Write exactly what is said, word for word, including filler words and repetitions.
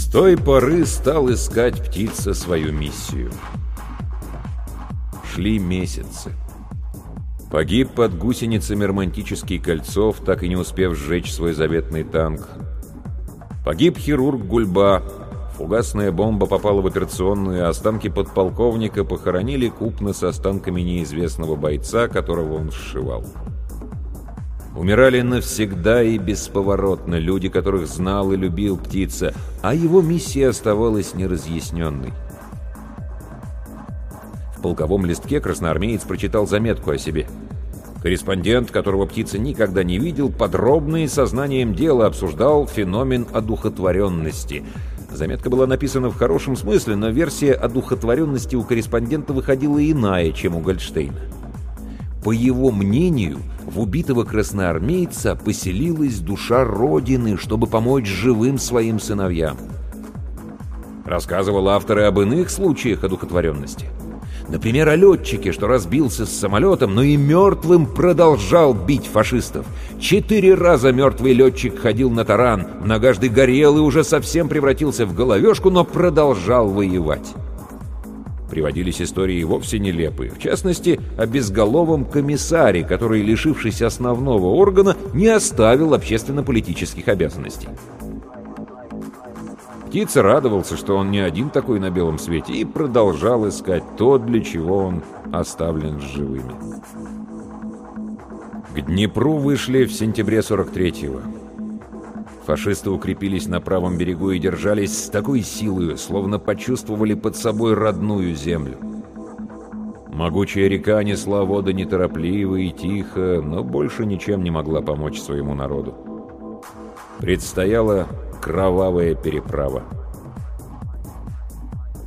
С той поры стал искать птица свою миссию. Шли месяцы. Погиб под гусеницами романтический Кольцов, так и не успев сжечь свой заветный танк. Погиб хирург Гульба. Фугасная бомба попала в операционную, а останки подполковника похоронили купно с останками неизвестного бойца, которого он сшивал. Умирали навсегда и бесповоротно люди, которых знал и любил птица, а его миссия оставалась неразъясненной. В полковом листке красноармеец прочитал заметку о себе. Корреспондент, которого птица никогда не видел, подробно и сознанием дела обсуждал феномен одухотворенности. Заметка была написана в хорошем смысле, но версия одухотворенности у корреспондента выходила иная, чем у Гольдштейна. По его мнению, в убитого красноармейца поселилась душа Родины, чтобы помочь живым своим сыновьям. Рассказывал автор и об иных случаях одухотворенности. Например, о летчике, что разбился с самолетом, но и мертвым продолжал бить фашистов. Четыре раза мертвый летчик ходил на таран, многожды горел и уже совсем превратился в головешку, но продолжал воевать. Приводились истории вовсе нелепые. В частности, о безголовом комиссаре, который, лишившись основного органа, не оставил общественно-политических обязанностей. Птица радовался, что он не один такой на белом свете, и продолжал искать то, для чего он оставлен живыми. К Днепру вышли в сентябре сорок третьего. Фашисты укрепились на правом берегу и держались с такой силой, словно почувствовали под собой родную землю. Могучая река несла воды неторопливо и тихо, но больше ничем не могла помочь своему народу. Предстояла кровавая переправа.